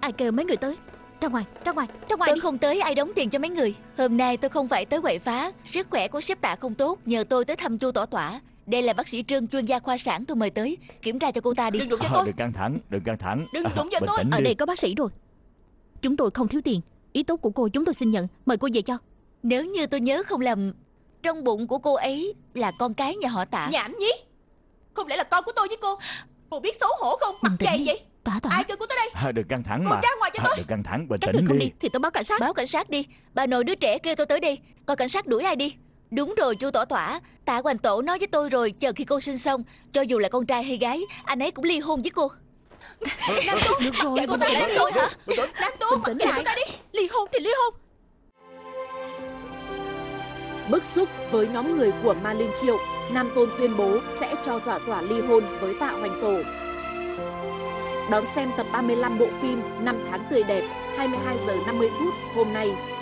Ai kêu mấy người tới? Ra ngoài, ra ngoài, ra ngoài Tôi đi. không tới, ai đóng tiền cho mấy người? Hôm nay tôi không phải tới quậy phá. Sức khỏe của sếp Tạ không tốt, nhờ tôi tới thăm Chu Tỏa Tỏa. Đây là bác sĩ Trương, chuyên gia khoa sản tôi mời tới. Kiểm tra cho cô ta đi. Đừng đụng vào tôi. Đừng căng thẳng, đừng căng thẳng. Đừng đụng vào bình tôi. tĩnh Ở đi. đây có bác sĩ rồi. Chúng tôi không thiếu tiền. Ý tốt của cô chúng tôi xin nhận. Mời cô về cho. Nếu như tôi nhớ không lầm, trong bụng của cô ấy là con cái nhà họ Tạ. Nhảm nhí. Không lẽ là con của tôi với cô? Cô biết xấu hổ không? Mặt Bình tĩnh dày đi. vậy. Tỏa Tỏa, Ai kêu cô tới đây? Đừng căng thẳng Cô mà. ra ngoài cho tôi. Đừng căng thẳng, bình các người tĩnh không đi. đi thì tôi báo cảnh sát. Báo cảnh sát đi. Bà nội đứa trẻ kêu tôi tới đây. Coi cảnh sát đuổi ai đi. Đúng rồi Chu Tỏa Tỏa, Tạ Hoành Tổ nói với tôi rồi, chờ khi cô sinh xong, cho dù là con trai hay gái, anh ấy cũng ly hôn với cô. Nam Tú. Được rồi, Kệ cô ta, bình Nam tĩnh Tú. Tôi hả? Nam Tú, Bình tĩnh kệ lại. cô ta đi. Ly hôn thì ly hôn. Bức xúc với nhóm người của Ma Linh Triệu, Nam Tôn tuyên bố sẽ cho Tỏa Tỏa ly hôn với Tạ Hoành Tổ. Đón xem tập 35 bộ phim Năm tháng tươi đẹp 22 giờ 50 phút hôm nay.